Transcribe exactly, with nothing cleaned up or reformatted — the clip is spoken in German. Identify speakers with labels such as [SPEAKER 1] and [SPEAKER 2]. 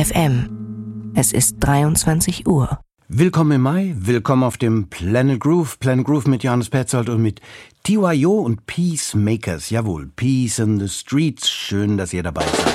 [SPEAKER 1] F M. Es ist dreiundzwanzig Uhr.
[SPEAKER 2] Willkommen im Mai, willkommen auf dem Planet Groove. Planet Groove mit Johannes Petzold und mit T Y O und Peacemakers. Jawohl, Peace in the Streets. Schön, dass ihr dabei seid.